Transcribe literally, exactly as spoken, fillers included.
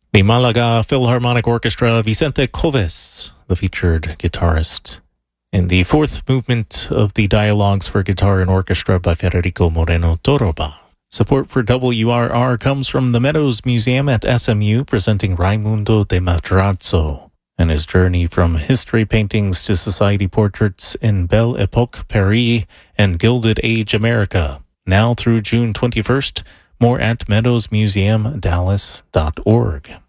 The Malaga Philharmonic Orchestra, Vicente Coves, the featured guitarist. In the fourth movement of the Dialogues for Guitar and Orchestra by Federico Moreno Toroba. Support for W R R comes from the Meadows Museum at S M U, presenting Raimundo de Madrazo and his journey from history paintings to society portraits in Belle Epoque Paris and Gilded Age America. Now through June twenty-first, more at meadows museum dallas dot org.